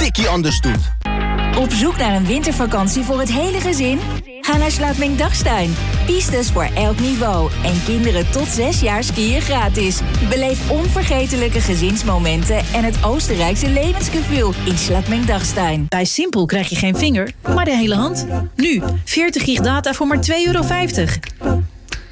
tikkie anders doet. Op zoek naar een wintervakantie voor het hele gezin? Ga naar Slaapming-Dachstein. Pistes voor elk niveau. En kinderen tot 6 jaar skiën gratis. Beleef onvergetelijke gezinsmomenten en het Oostenrijkse levensgevoel in Slaapming-Dachstein. Bij Simpel krijg je geen vinger, maar de hele hand. Nu, 40 gig data voor maar €2,50.